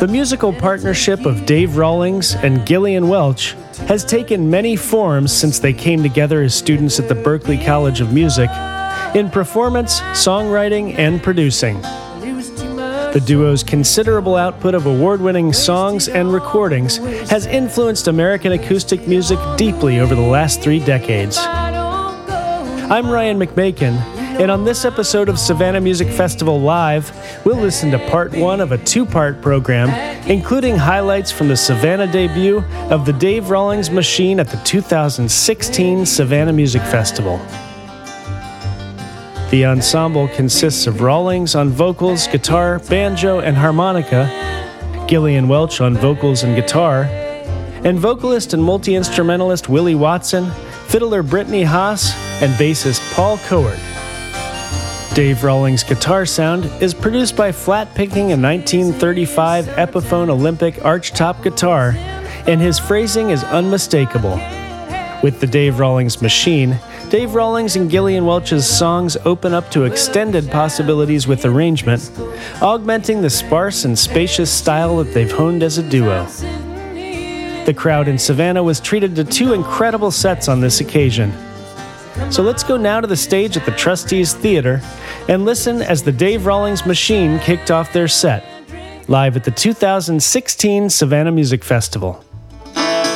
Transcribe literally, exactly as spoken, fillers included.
The musical partnership of Dave Rawlings and Gillian Welch has taken many forms since they came together as students at the Berklee College of Music in performance, songwriting, and producing. The duo's considerable output of award-winning songs and recordings has influenced American acoustic music deeply over the last three decades. I'm Ryan McMakin, and on this episode of Savannah Music Festival Live, we'll listen to part one of a two-part program, including highlights from the Savannah debut of the Dave Rawlings Machine at the two thousand sixteen Savannah Music Festival. The ensemble consists of Rawlings on vocals, guitar, banjo, and harmonica, Gillian Welch on vocals and guitar, and vocalist and multi-instrumentalist Willie Watson, fiddler Brittany Haas, and bassist Paul Coward. Dave Rawlings' guitar sound is produced by flat-picking a nineteen thirty-five Epiphone Olympic archtop guitar, and his phrasing is unmistakable. With the Dave Rawlings Machine, Dave Rawlings and Gillian Welch's songs open up to extended possibilities with arrangement, augmenting the sparse and spacious style that they've honed as a duo. The crowd in Savannah was treated to two incredible sets on this occasion. So let's go now to the stage at the Trustees Theater and listen as the Dave Rawlings Machine kicked off their set, live at the two thousand sixteen Savannah Music Festival.